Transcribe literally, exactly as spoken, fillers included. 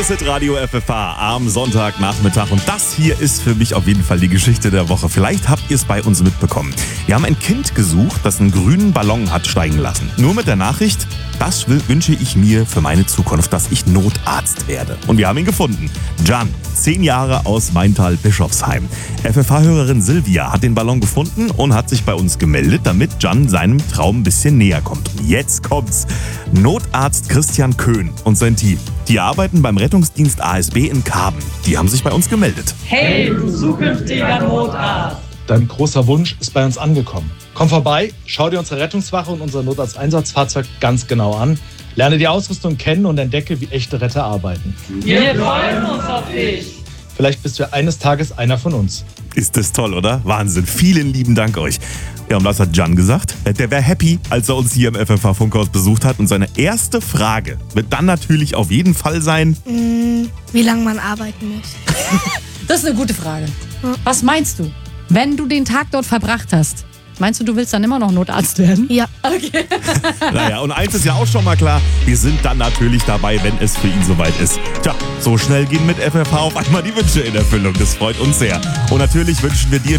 ist Hitradio F F H am Sonntagnachmittag und das hier ist für mich auf jeden Fall die Geschichte der Woche. Vielleicht habt ihr es bei uns mitbekommen. Wir haben ein Kind gesucht, das einen grünen Ballon hat steigen lassen. Nur mit der Nachricht, das wünsche ich mir für meine Zukunft, dass ich Notarzt werde. Und wir haben ihn gefunden. Can, zehn Jahre aus Maintal-Bischofsheim. F F H-Hörerin Silvia hat den Ballon gefunden und hat sich bei uns gemeldet, damit Can seinem Traum ein bisschen näher kommt. Und jetzt kommt's. Notarzt Christian Köhn und sein Team. Die arbeiten beim Rettungsdienst A S B in Karben. Die haben sich bei uns gemeldet. Hey, du zukünftiger Notarzt! Dein großer Wunsch ist bei uns angekommen. Komm vorbei, schau dir unsere Rettungswache und unser Notarzteinsatzfahrzeug ganz genau an. Lerne die Ausrüstung kennen und entdecke, wie echte Retter arbeiten. Wir freuen uns auf dich! Vielleicht bist du ja eines Tages einer von uns. Ist das toll, oder? Wahnsinn. Vielen lieben Dank euch. Ja, und was hat Can gesagt? Der wäre happy, als er uns hier im F F H-Funkhaus besucht hat. Und seine erste Frage wird dann natürlich auf jeden Fall sein: Mm, wie lange man arbeiten muss. Das ist eine gute Frage. Was meinst du, wenn du den Tag dort verbracht hast? Meinst du, du willst dann immer noch Notarzt werden? Ja. Okay. Naja, und eins ist ja auch schon mal klar, wir sind dann natürlich dabei, wenn es für ihn soweit ist. Tja, so schnell gehen mit F F H auf einmal die Wünsche in Erfüllung. Das freut uns sehr. Und natürlich wünschen wir dir